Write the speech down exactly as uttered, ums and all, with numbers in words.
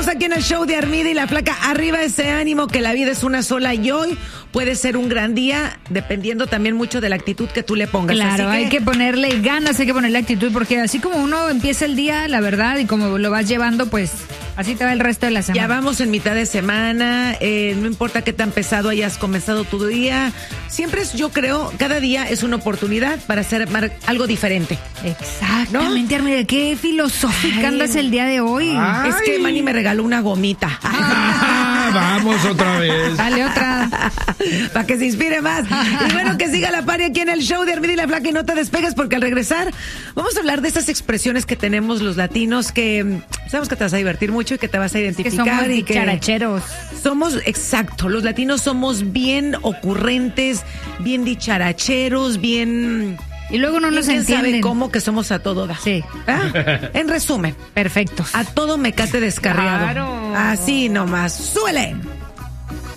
Estamos aquí en el show de Armida y la Flaca. Arriba ese ánimo, que la vida es una sola y hoy puede ser un gran día, dependiendo también mucho de la actitud que tú le pongas. Claro, así que... hay que ponerle ganas, hay que ponerle actitud, porque así como uno empieza el día, la verdad, y como lo vas llevando, pues así te va el resto de la semana. Ya vamos en mitad de semana, eh, no importa qué tan pesado hayas comenzado tu día, siempre es, yo creo, cada día es una oportunidad para hacer algo diferente. Exactamente, ¿no? Armida, qué filosófica Ay. andas el día de hoy. Ay. Es que Manny me regaló una gomita. Ah, vamos otra vez. Dale otra. Para que se inspire más. Y bueno, que siga la party aquí en el show de Armida y la Flaca y no te despegues, porque al regresar vamos a hablar de esas expresiones que tenemos los latinos que sabemos que te vas a divertir mucho y que te vas a identificar. Que somos y dicharacheros. Que somos, exacto, los latinos somos bien ocurrentes, bien dicharacheros, bien... Y luego no nos entienden. Sabe cómo que somos a todo da. Sí. ¿Ah? En resumen. Perfectos. A todo mecate descarriado. Claro. Así nomás. ¡Súbele!